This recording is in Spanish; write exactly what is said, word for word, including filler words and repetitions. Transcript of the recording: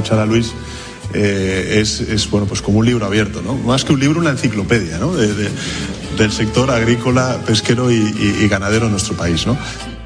escuchar a Luis eh, es, es bueno, pues como un libro abierto, ¿no? Más que un libro, una enciclopedia, ¿no? De, de, del sector agrícola, pesquero y, y, y ganadero en nuestro país, ¿no?